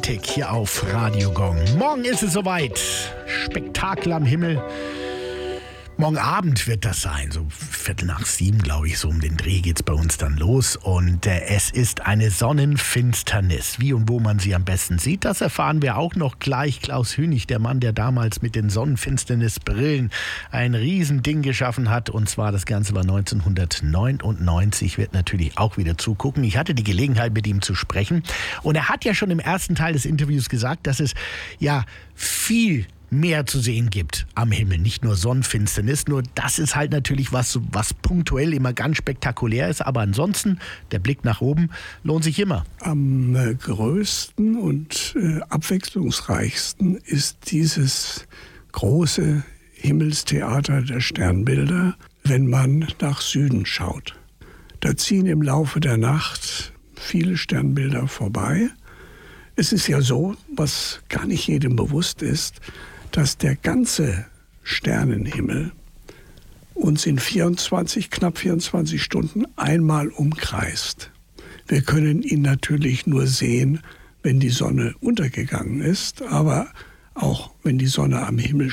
Romantik hier auf Radio Gong. Morgen ist es soweit. Spektakel am Himmel. Morgen Abend wird das sein, so 6:15, glaube ich, so um den Dreh geht's bei uns dann los. Und es ist eine Sonnenfinsternis. Wie und wo man sie am besten sieht, das erfahren wir auch noch gleich. Klaus Hünig, der Mann, der damals mit den Sonnenfinsternisbrillen ein Riesending geschaffen hat. Und zwar das Ganze war 1999, wird natürlich auch wieder zugucken. Ich hatte die Gelegenheit, mit ihm zu sprechen. Und er hat ja schon im ersten Teil des Interviews gesagt, dass es ja viel mehr zu sehen gibt am Himmel, nicht nur Sonnenfinsternis, nur das ist halt natürlich was punktuell immer ganz spektakulär ist, aber ansonsten, der Blick nach oben lohnt sich immer. Am größten und abwechslungsreichsten ist dieses große Himmelstheater der Sternbilder, wenn man nach Süden schaut. Da ziehen im Laufe der Nacht viele Sternbilder vorbei. Es ist ja so, was gar nicht jedem bewusst ist, dass der ganze Sternenhimmel uns in knapp 24 Stunden einmal umkreist. Wir können ihn natürlich nur sehen, wenn die Sonne untergegangen ist, aber auch wenn die Sonne am Himmel